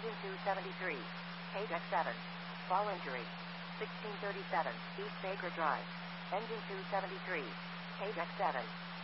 Engine 273. Deck 7. Fall injury. 1637 East Baker Drive. Engine 273. Deck 7.